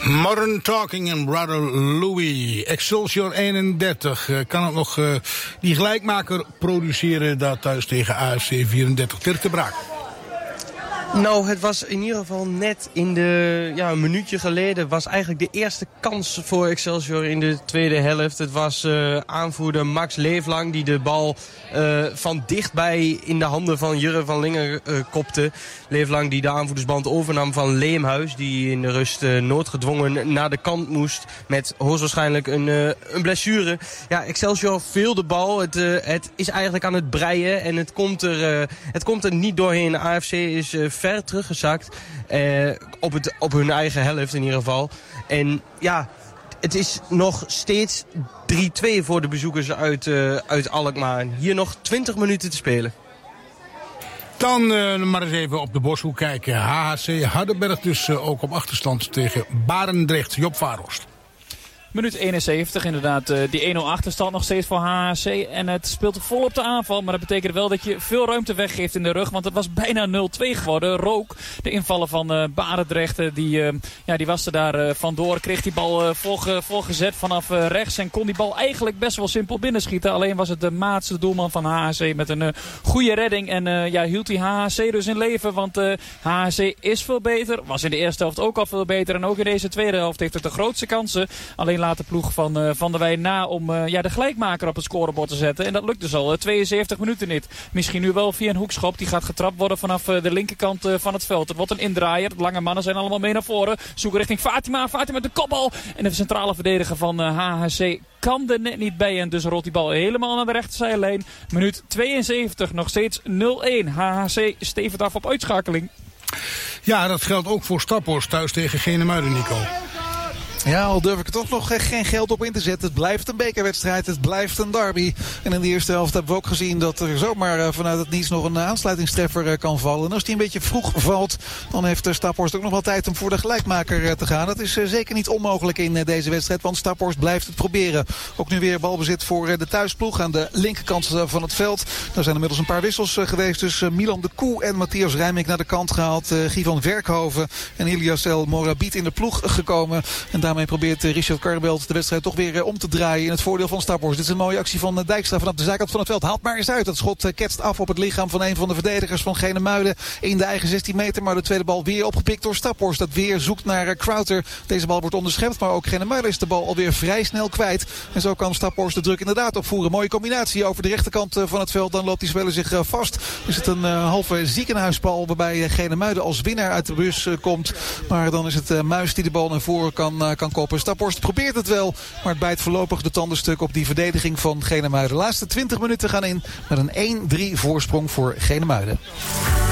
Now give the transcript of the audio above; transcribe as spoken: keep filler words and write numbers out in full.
Modern Talking en Brother Louis. Excelsior eenendertig. Uh, kan het nog uh, die gelijkmaker produceren daar thuis tegen A F C vierendertig? Dirk de Braak. Nou, het was in ieder geval net in de, ja, een minuutje geleden was eigenlijk de eerste kans voor Excelsior in de tweede helft. Het was uh, aanvoerder Max Leeflang die de bal uh, van dichtbij in de handen van Jurre van Lingen uh, kopte. Leeflang die de aanvoerdersband overnam van Leemhuis, die in de rust uh, noodgedwongen naar de kant moest met hoogstwaarschijnlijk een, uh, een blessure. Ja, Excelsior veel de bal. Het, uh, het is eigenlijk aan het breien en het komt er, uh, het komt er niet doorheen. A F C is uh, ver teruggezakt. Uh, op, het, op hun eigen helft in ieder geval. En ja, het is nog steeds drie twee voor de bezoekers uit, uh, uit Alkmaar. Hier nog twintig minuten te spelen. Dan uh, maar eens even op de Boshoek kijken. H H C Hardenberg dus uh, ook op achterstand tegen Barendrecht. Job Vaarhorst. Minuut eenenzeventig, inderdaad. Uh, die één nul achterstand nog steeds voor H H C. En het speelt vol op de aanval. Maar dat betekent wel dat je veel ruimte weggeeft in de rug. Want het was bijna nul twee geworden. Rook, de invallen van uh, Barendrecht, uh, die, uh, ja, die was er daar uh, vandoor. Kreeg die bal uh, volge, volgezet vanaf uh, rechts. En kon die bal eigenlijk best wel simpel binnenschieten. Alleen was het de Maats, de doelman van H H C, met een uh, goede redding. En uh, ja, hield die H H C dus in leven. Want uh, H H C is veel beter. Was in de eerste helft ook al veel beter. En ook in deze tweede helft heeft het de grootste kansen. Alleen laat de ploeg van uh, Van der Wij na om uh, ja, de gelijkmaker op het scorebord te zetten. En dat lukt dus al uh, tweeënzeventig minuten niet. Misschien nu wel via een hoekschop. Die gaat getrapt worden vanaf uh, de linkerkant uh, van het veld. Het wordt een indraaier. De lange mannen zijn allemaal mee naar voren. Zoeken richting Fatima. Fatima met de kopbal. En de centrale verdediger van uh, H H C kan er net niet bij. En dus rolt die bal helemaal naar de rechterzijlijn. Minuut tweeënzeventig. Nog steeds nul een. H H C stevend af op uitschakeling. Ja, dat geldt ook voor Staphorst thuis tegen Genemuiden, Nico. Ja, al durf ik er toch nog geen geld op in te zetten. Het blijft een bekerwedstrijd, het blijft een derby. En in de eerste helft hebben we ook gezien dat er zomaar vanuit het niets nog een aansluitingstreffer kan vallen. En als die een beetje vroeg valt, dan heeft Staphorst ook nog wel tijd om voor de gelijkmaker te gaan. Dat is zeker niet onmogelijk in deze wedstrijd, want Staphorst blijft het proberen. Ook nu weer balbezit voor de thuisploeg aan de linkerkant van het veld. Daar zijn inmiddels een paar wissels geweest. Dus Milan de Koe en Matthias Rijmink naar de kant gehaald. Guy van Werkhoven en Ilias El Morabit in de ploeg gekomen. En daarmee probeert Richard Karbelt de wedstrijd toch weer om te draaien in het voordeel van Staphorst. Dit is een mooie actie van Dijkstra vanaf de zijkant van het veld. Haalt maar eens uit. Dat schot ketst af op het lichaam van een van de verdedigers van Genemuiden in de eigen zestien meter. Maar de tweede bal weer opgepikt door Staphorst. Dat weer zoekt naar Crowther. Deze bal wordt onderschept, maar ook Genemuiden is de bal alweer vrij snel kwijt. En zo kan Staphorst de druk inderdaad opvoeren. Mooie combinatie over de rechterkant van het veld. Dan loopt die speler zich vast. Is het een halve ziekenhuisbal waarbij Genemuiden als winnaar uit de bus komt. Maar dan is het Muis die de bal naar voren kan, kan koppen. Staphorst probeert het wel, maar het bijt voorlopig de tandenstuk op die verdediging van Genemuiden. De laatste twintig minuten gaan in met een één drie voorsprong voor Genemuiden.